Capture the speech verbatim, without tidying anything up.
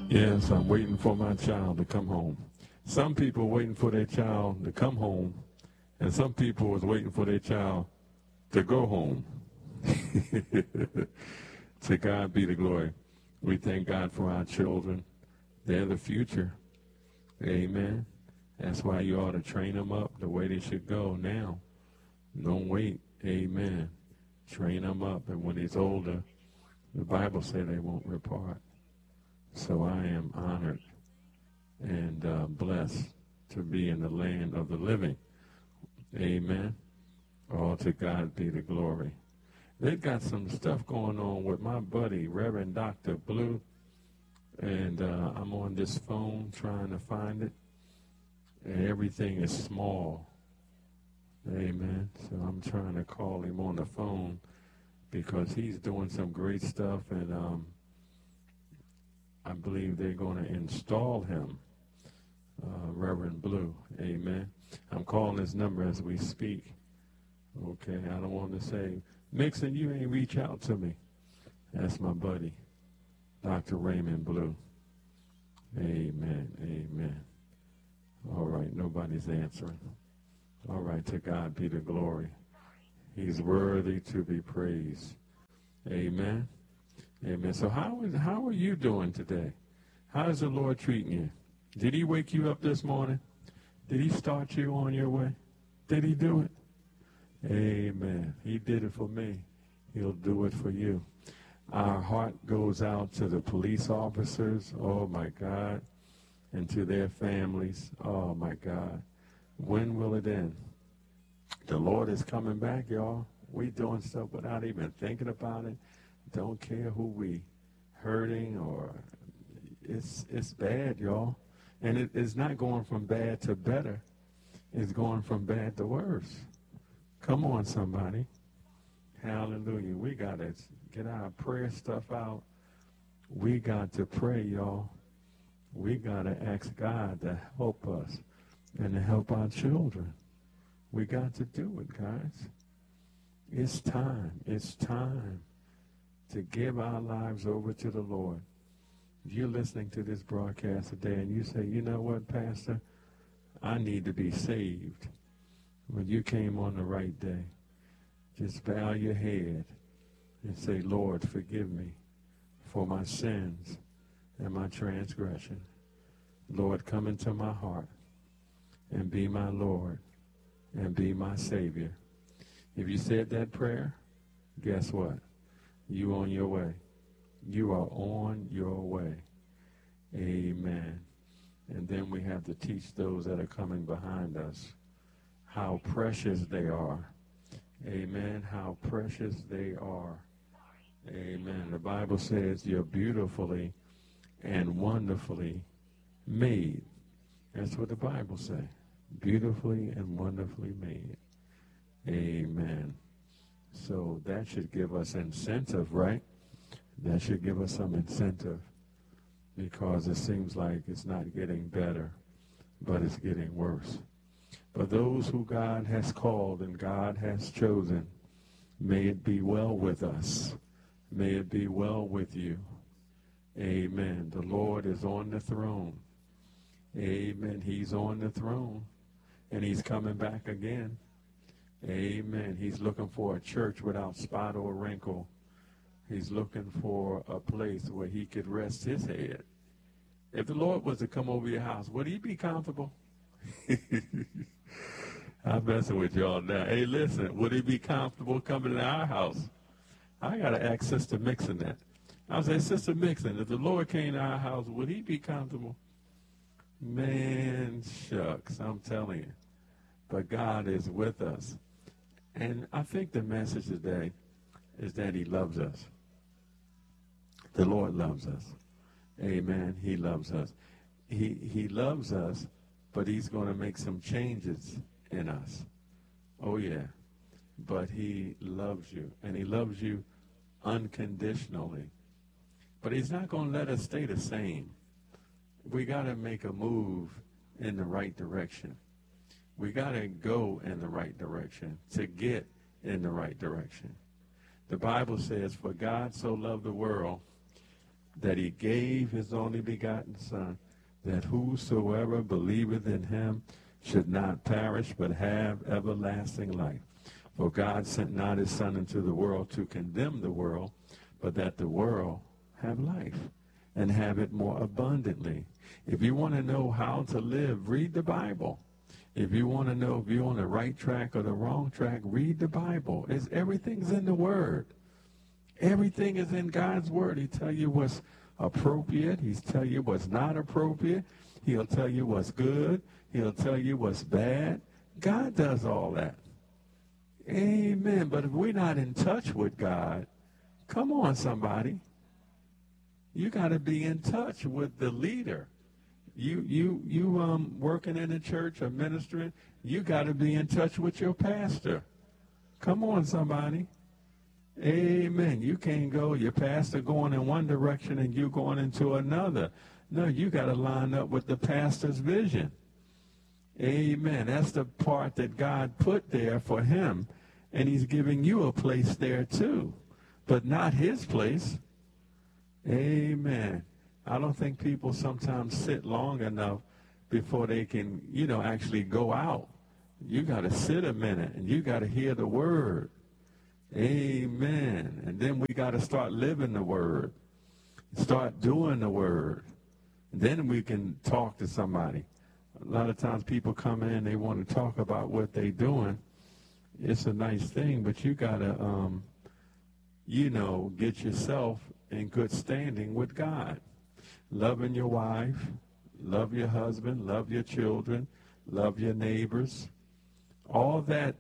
Yes, I'm waiting for my child to come home. Some people waiting for their child to come home, and some people was waiting for their child to go home. To God be the glory. We thank God for our children. They're the future. Amen. That's why you ought to train them up the way they should go now. Don't wait. Amen. Train them up, and when he's older, the Bible says they won't depart. So I am honored and uh, blessed to be in the land of the living. Amen. All to God be the glory. They've got some stuff going on with my buddy, Reverend Doctor Blue, and uh, I'm on this phone trying to find it, and everything is small. Amen. So I'm trying to call him on the phone because he's doing some great stuff, and um, I believe they're going to install him, uh, Reverend Blue. Amen. I'm calling his number as we speak. Okay, I don't want to say, Mixon, you ain't reach out to me. That's my buddy, Doctor Raymond Blue. Amen, amen. All right, nobody's answering. All right, to God be the glory. He's worthy to be praised. Amen. Amen. So how is how are you doing today? How is the Lord treating you? Did he wake you up this morning? Did he start you on your way? Did he do it? Amen. He did it for me. He'll do it for you. Our heart goes out to the police officers, oh my God, and to their families, oh my God. When will it end? The Lord is coming back, y'all. We doing stuff without even thinking about it. Don't care who we hurting or it's it's bad, y'all. And it, it's not going from bad to better. It's going from bad to worse. Come on, somebody. Hallelujah. We got to get our prayer stuff out. We got to pray, y'all. We got to ask God to help us and to help our children. We got to do it, guys. It's time. It's time to give our lives over to the Lord. If you're listening to this broadcast today and you say, you know what, Pastor, I need to be saved. When you came on the right day, just bow your head and say, Lord, forgive me for my sins and my transgression. Lord, come into my heart and be my Lord and be my Savior. If you said that prayer, guess what? You on your way. You are on your way. Amen. And then we have to teach those that are coming behind us how precious they are. Amen. How precious they are. Amen. The Bible says you're beautifully and wonderfully made. That's what the Bible says. Beautifully and wonderfully made. Amen. So that should give us incentive, right? That should give us some incentive because it seems like it's not getting better, but it's getting worse. But those who God has called and God has chosen, may it be well with us. May it be well with you. Amen. The Lord is on the throne. Amen. He's on the throne, and he's coming back again. Amen. He's looking for a church without spot or wrinkle. He's looking for a place where he could rest his head. If the Lord was to come over your house, would he be comfortable? I'm messing with y'all now. Hey, listen, would he be comfortable coming to our house? I got to ask Sister Mixon that. I say, Sister Mixon, if the Lord came to our house, would he be comfortable? Man, shucks, I'm telling you. But God is with us. And I think the message today is that he loves us. The Lord loves us. Amen. He loves us. He, he loves us, but he's going to make some changes in us. Oh, yeah. But he loves you, and he loves you unconditionally. But he's not going to let us stay the same. We got to make a move in the right direction. We got to go in the right direction to get in the right direction. The Bible says, for God so loved the world that he gave his only begotten Son, that whosoever believeth in him should not perish, but have everlasting life. For God sent not his Son into the world to condemn the world, but that the world have life, and have it more abundantly. If you want to know how to live, read the Bible. If you want to know if you're on the right track or the wrong track, read the Bible. It's, everything's in the Word. Everything is in God's Word. He tell you what's appropriate. He'll tell you what's not appropriate. He'll tell you what's good. He'll tell you what's bad. God does all that. Amen. But if we're not in touch with God, come on, somebody. You got to be in touch with the leader. You you you um working in a church or ministering, you got to be in touch with your pastor. Come on, somebody. Amen. You can't go, your pastor going in one direction and you going into another. No, you got to line up with the pastor's vision. Amen. That's the part that God put there for him, and he's giving you a place there too, but not his place. Amen. I don't think people sometimes sit long enough before they can, you know, actually go out. You got to sit a minute, and you got to hear the word. Amen. And then we got to start living the word. Start doing the word. Then we can talk to somebody. A lot of times people come in, they want to talk about what they're doing. It's a nice thing, but you got to, um, you know, get yourself in good standing with God. Loving your wife, love your husband, love your children, love your neighbors. All that